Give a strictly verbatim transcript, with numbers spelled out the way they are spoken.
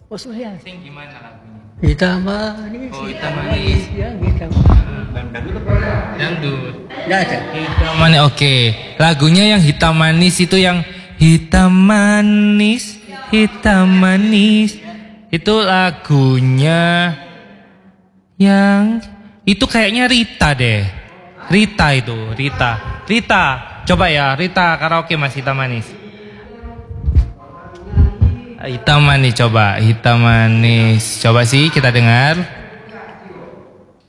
Oh Surian. Sing gimana lagunya? Hitam manis. Oh, hitam manis. Yang hitam. Dangdut. Enggak ada. Hitam manis. Oke. Lagunya yang hitam manis itu yang hitam manis, hitam manis. Itu lagunya yang itu kayaknya Rita deh. Rita itu, Rita. Rita, coba ya, Rita karaoke Mas hitam manis. Hitam manis coba, hitam manis. Coba sih kita dengar.